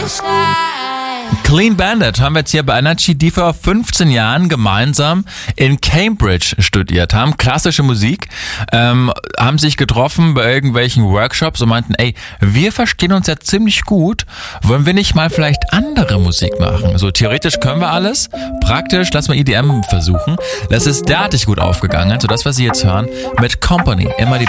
Clean Bandit haben wir jetzt hier bei Energy, die vor 15 Jahren gemeinsam in Cambridge studiert haben. Klassische Musik, haben sich getroffen bei irgendwelchen Workshops und meinten, ey, wir verstehen uns ja ziemlich gut, wollen wir nicht mal vielleicht andere Musik machen? So theoretisch können wir alles, praktisch lass mal EDM versuchen. Das ist derartig gut aufgegangen, so das, was Sie jetzt hören, mit Company, immer die